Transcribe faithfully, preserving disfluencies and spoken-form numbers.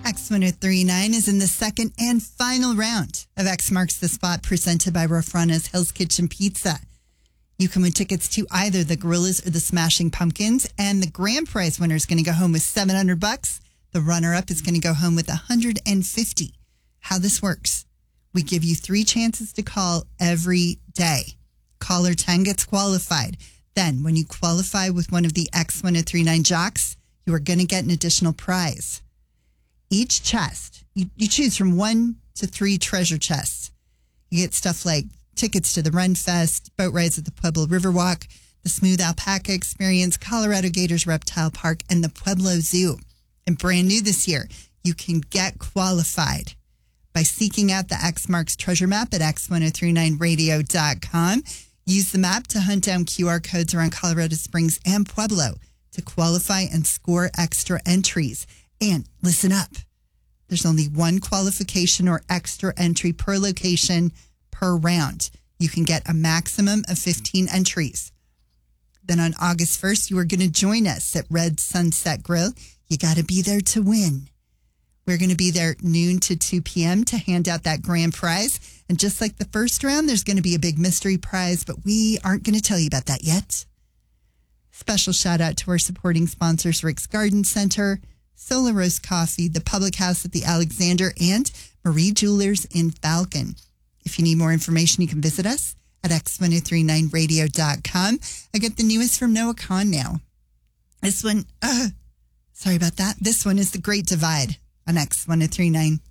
X one oh three point nine is in the second and final round of X Marks the Spot presented by Rafrana's Hell's Kitchen Pizza. You can win tickets to either the Gorillas or the Smashing Pumpkins, and the grand prize winner is going to go home with seven hundred bucks. The runner-up is going to go home with one hundred fifty. How this works: we give you three chances to call every day. Caller ten gets qualified. Then, when you qualify with one of the X one oh three point nine jocks, you are going to get an additional prize. Each chest, you, you choose from one to three treasure chests. You get stuff like tickets to the Run Fest, boat rides at the Pueblo Riverwalk, the Smooth Alpaca Experience, Colorado Gators Reptile Park, and the Pueblo Zoo. And brand new this year, you can get qualified by seeking out the X Marks treasure map at x ten thirty-nine radio dot com. Use the map to hunt down Q R codes around Colorado Springs and Pueblo to qualify and score extra entries. And listen up, there's only one qualification or extra entry per location per round. You can get a maximum of fifteen entries. Then on August first, you are going to join us at Red Sunset Grill. You got to be there to win. We're going to be there noon to two p.m. to hand out that grand prize. And just like the first round, there's going to be a big mystery prize, but we aren't going to tell you about that yet. Special shout out to our supporting sponsors, Rick's Garden Center, Solar Roast Coffee, the Public House at the Alexander, and Marie Jewelers in Falcon. If you need more information, you can visit us at x ten thirty-nine radio dot com. I get the newest from Noah Kahn now. This one, uh, sorry about that. This one is The Great Divide on X ten thirty-nine.